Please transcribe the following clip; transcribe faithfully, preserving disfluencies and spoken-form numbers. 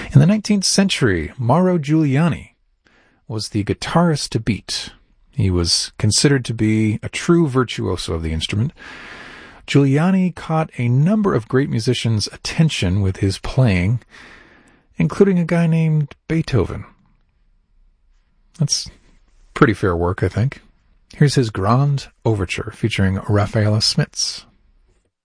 In the nineteenth century, Mauro Giuliani was the guitarist to beat. He was considered to be a true virtuoso of the instrument. Giuliani caught a number of great musicians' attention with his playing, including a guy named Beethoven. That's pretty fair work, I think. Here's his Grand Overture featuring Rafaela Smits.